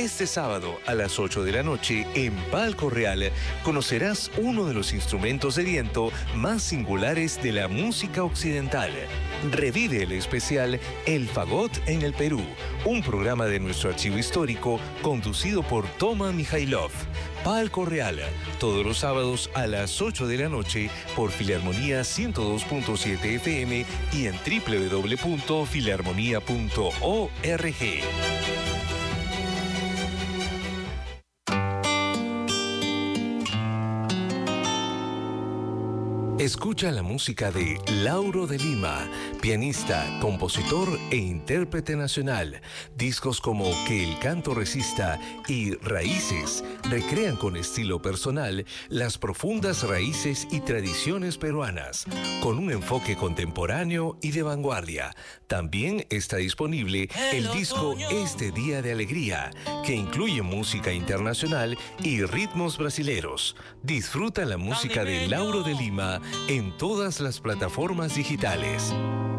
Este sábado a las 8 de la noche en Palco Real conocerás uno de los instrumentos de viento más singulares de la música occidental. Revive el especial El Fagot en el Perú, un programa de nuestro archivo histórico conducido por Toma Mijailov. Palco Real, todos los sábados a las 8 de la noche por Filarmonía 102.7 FM y en www.filarmonía.org. Escucha la música de Lauro de Lima, pianista, compositor e intérprete nacional. Discos como Que el canto resista y Raíces recrean con estilo personal las profundas raíces y tradiciones peruanas, con un enfoque contemporáneo y de vanguardia. También está disponible el disco Este Día de Alegría, que incluye música internacional y ritmos brasileros. Disfruta la música de Lauro de Lima en todas las plataformas digitales.